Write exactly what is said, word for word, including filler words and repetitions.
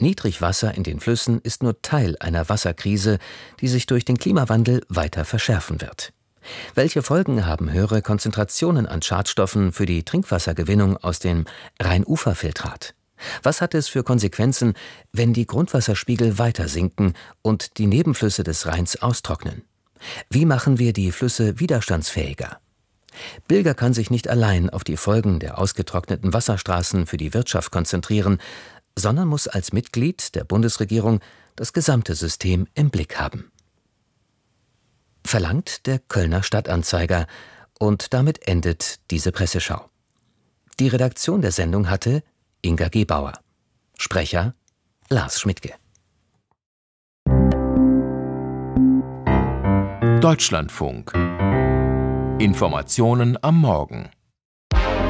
Niedrigwasser in den Flüssen ist nur Teil einer Wasserkrise, die sich durch den Klimawandel weiter verschärfen wird. Welche Folgen haben höhere Konzentrationen an Schadstoffen für die Trinkwassergewinnung aus dem Rhein-Ufer-Filtrat? Was hat es für Konsequenzen, wenn die Grundwasserspiegel weiter sinken und die Nebenflüsse des Rheins austrocknen? Wie machen wir die Flüsse widerstandsfähiger? Bilger kann sich nicht allein auf die Folgen der ausgetrockneten Wasserstraßen für die Wirtschaft konzentrieren, sondern muss als Mitglied der Bundesregierung das gesamte System im Blick haben. Verlangt der Kölner Stadtanzeiger, und damit endet diese Presseschau. Die Redaktion der Sendung hatte Inga Gebauer. Sprecher Lars Schmidtke. Deutschlandfunk. Informationen am Morgen.